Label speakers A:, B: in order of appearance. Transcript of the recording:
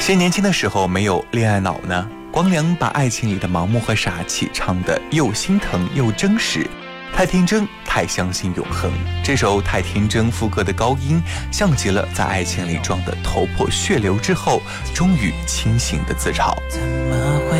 A: 谁年轻的时候没有恋爱脑呢？光良把爱情里的盲目和傻气唱得又心疼又真实，太天真，太相信永恒。这首太天真副歌的高音，像极了在爱情里撞得头破血流之后，终于清醒的自嘲。
B: 怎么会